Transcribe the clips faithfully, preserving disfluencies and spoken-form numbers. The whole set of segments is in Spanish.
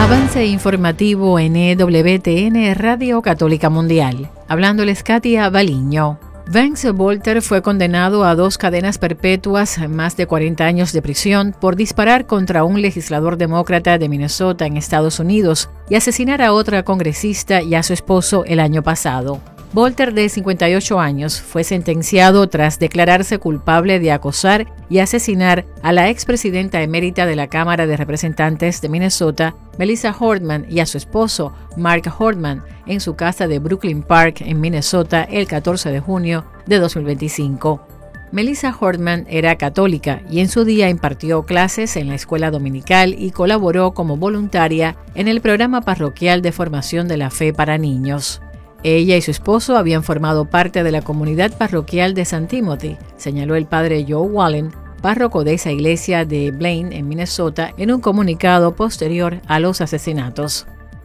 Avance informativo en E W T N Radio Católica Mundial. Hablándoles Katia Baliño. Vance Bolter fue condenado a dos cadenas perpetuas, más de cuarenta años de prisión, por disparar contra un legislador demócrata de Minnesota en Estados Unidos y asesinar a otra congresista y a su esposo el año pasado. Bolter, de cincuenta y ocho años, fue sentenciado tras declararse culpable de acosar y asesinar a la expresidenta emérita de la Cámara de Representantes de Minnesota, Melissa Hortman, y a su esposo, Mark Hortman, en su casa de Brooklyn Park, en Minnesota, el catorce de junio de dos mil veinticinco. Melissa Hortman era católica y en su día impartió clases en la escuela dominical y colaboró como voluntaria en el programa parroquial de formación de la fe para niños. Ella y su esposo habían formado parte de la comunidad parroquial de San Timothy, señaló el padre Joe Wallen, párroco de esa iglesia de Blaine, en Minnesota, en un comunicado posterior a los asesinatos.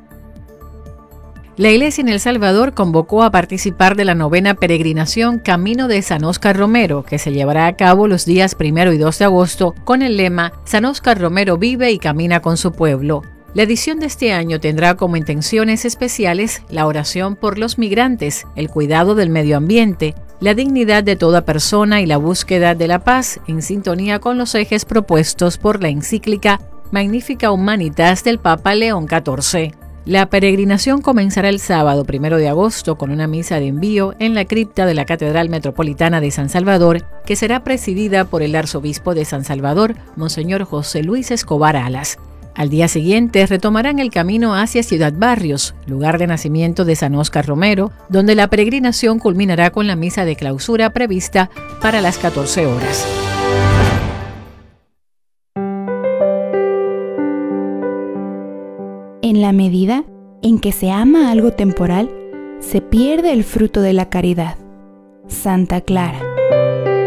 La iglesia en El Salvador convocó a participar de la novena peregrinación Camino de San Óscar Romero, que se llevará a cabo los días primero y dos de agosto, con el lema San Óscar Romero vive y camina con su pueblo. La edición de este año tendrá como intenciones especiales la oración por los migrantes, el cuidado del medio ambiente, la dignidad de toda persona y la búsqueda de la paz, en sintonía con los ejes propuestos por la encíclica Magnificat Humanitas del Papa León catorce. La peregrinación comenzará el sábado primero de agosto con una misa de envío en la cripta de la Catedral Metropolitana de San Salvador, que será presidida por el arzobispo de San Salvador, Monseñor José Luis Escobar Alas. Al día siguiente retomarán el camino hacia Ciudad Barrios, lugar de nacimiento de San Óscar Romero, donde la peregrinación culminará con la misa de clausura prevista para las catorce horas. En la medida en que se ama algo temporal, se pierde el fruto de la caridad. Santa Clara.